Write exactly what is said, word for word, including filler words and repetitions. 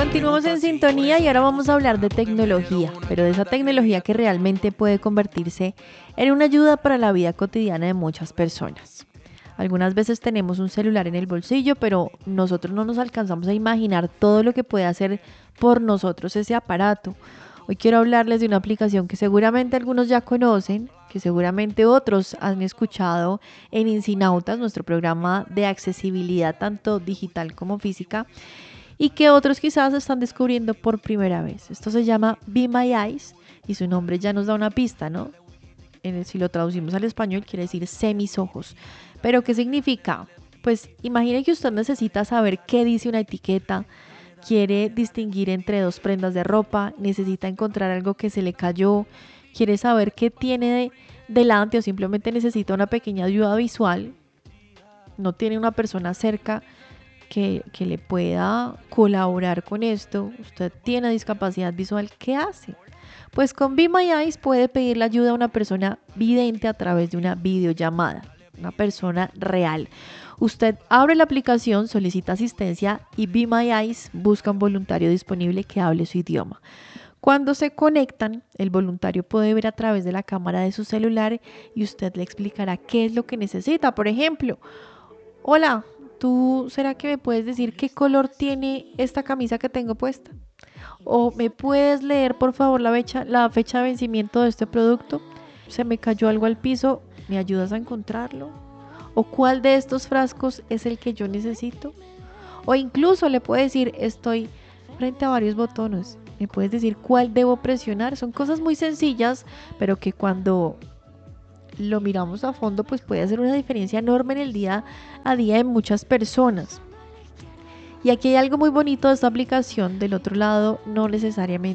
Continuamos en sintonía y ahora vamos a hablar de tecnología, pero de esa tecnología que realmente puede convertirse en una ayuda para la vida cotidiana de muchas personas. Algunas veces tenemos un celular en el bolsillo, pero nosotros no nos alcanzamos a imaginar todo lo que puede hacer por nosotros ese aparato. Hoy quiero hablarles de una aplicación que seguramente algunos ya conocen, que seguramente otros han escuchado en Incinautas, nuestro programa de accesibilidad tanto digital como física, y que otros quizás están descubriendo por primera vez. Esto se llama Be My Eyes y su nombre ya nos da una pista, ¿no? En el, si lo traducimos al español quiere decir sé mis ojos. ¿Pero qué significa? Pues imagine que usted necesita saber qué dice una etiqueta, quiere distinguir entre dos prendas de ropa, necesita encontrar algo que se le cayó, quiere saber qué tiene de, delante o simplemente necesita una pequeña ayuda visual, no tiene una persona cerca que, que le pueda colaborar con esto, usted tiene discapacidad visual, ¿qué hace? Pues con Be My Eyes puede pedir la ayuda a una persona vidente a través de una videollamada, una persona real. Usted abre la aplicación, solicita asistencia y Be My Eyes busca un voluntario disponible que hable su idioma. Cuando se conectan, el voluntario puede ver a través de la cámara de su celular y usted le explicará qué es lo que necesita. Por ejemplo, hola, ¿tú será que me puedes decir qué color tiene esta camisa que tengo puesta? ¿O me puedes leer por favor la fecha, la fecha de vencimiento de este producto? ¿Se me cayó algo al piso? ¿Me ayudas a encontrarlo? ¿O cuál de estos frascos es el que yo necesito? O incluso le puede decir, estoy frente a varios botones, ¿me puedes decir cuál debo presionar? Son cosas muy sencillas, pero que cuando lo miramos a fondo, pues puede hacer una diferencia enorme en el día a día de muchas personas. Y aquí hay algo muy bonito de esta aplicación, del otro lado, no necesariamente